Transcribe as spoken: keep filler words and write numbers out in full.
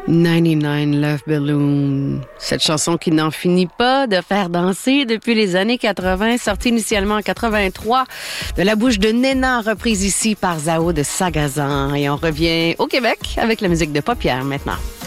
quatre-vingt-dix-neuf Love Balloon. Cette chanson qui n'en finit pas de faire danser depuis les années quatre-vingts, sortie initialement en quatre-vingt-trois de la bouche de Néna, reprise ici par Zao de Sagazan. Et on revient au Québec avec la musique de Paupières maintenant.